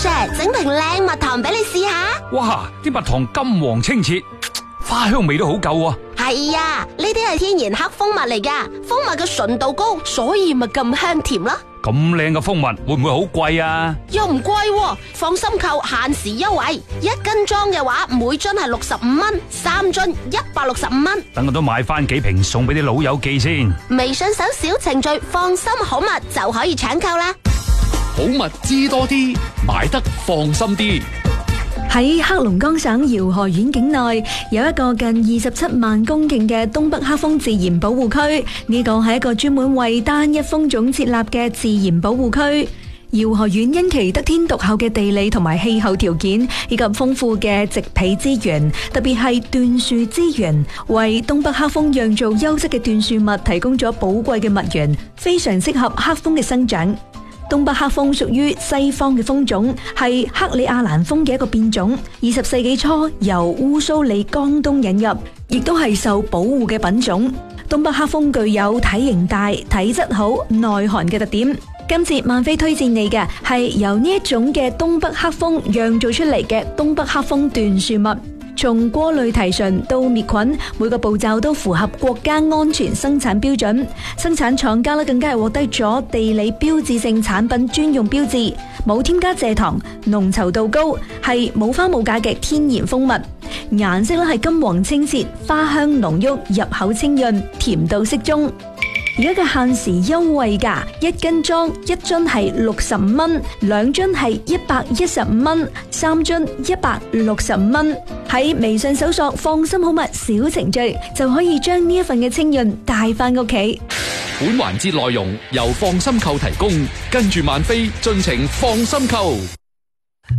Sir， 整瓶靚蜜糖俾你試下。 哇，啲蜜糖金黃清澈，花香味都好夠啊。 係啊，呢啲係天然黑蜂蜜嚟噶，蜂蜜嘅純度高，所以咪咁香甜咯。 咁靚嘅蜂蜜會唔會好貴啊？ 又唔貴喎，放心購限時優惠，一斤裝嘅話每樽係65蚊，3樽165蚊。 等我都買翻幾瓶送俾啲老友記先。 微信搜小程序放心好蜜就可以搶購啦。 好蜜知多啲，買得放心啲。 喺黑龍江省饒河縣境內有一個近27萬公頃嘅東北黑蜂自然保護區，呢個係一個專門為單一蜂種設立嘅自然保護區。饒河縣因其得天獨厚嘅地理同埋氣候條件，以及豐富嘅植被資源，特別係椴樹資源，為東北黑蜂釀造優質嘅椴樹蜜提供咗寶貴嘅蜜源，非常適合黑蜂嘅生長。東北黑蜂屬於西方嘅蜂種，係克里亞蘭蜂嘅一個變種。20世紀初由烏蘇里江東引入，亦都係受保護嘅品種。東北黑蜂具有體型大、體質好、耐寒嘅特點。今次萬飛推薦你嘅係由呢一種嘅東北黑蜂釀造出嚟嘅東北黑蜂椴樹蜜。從過濾提純到滅菌，每個步驟都符合國家安全生產標準。生產廠家更加係獲得咗地理標誌性產品專用標誌，冇添加蔗糖，濃稠度高，係冇花冇假嘅天然蜂蜜。顏色係金黃清澈，花香濃郁，入口清潤，甜度適中。而家嘅限時優惠價，一斤裝一樽係65蚊，2樽係115蚊，3樽165蚊。喺微信搜索放心好蜜小程序，就可以將呢一份嘅清潤帶翻屋企。 本環節內容由放心購提供，跟住萬飛盡情放心購。